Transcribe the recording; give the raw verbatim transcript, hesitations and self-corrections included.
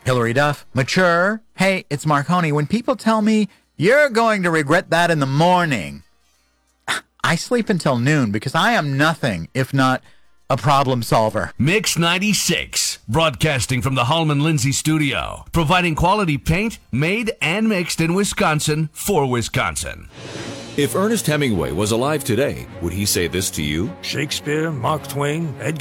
Hillary Duff, mature. Hey, it's Marconi. When people tell me you're going to regret that in the morning, I sleep until noon because I am nothing if not a problem solver. Mix ninety-six, broadcasting from the Hallman Lindsay studio, providing quality paint made and mixed in Wisconsin for Wisconsin. If Ernest Hemingway was alive today, would he say this to you? Shakespeare, Mark Twain, Edgar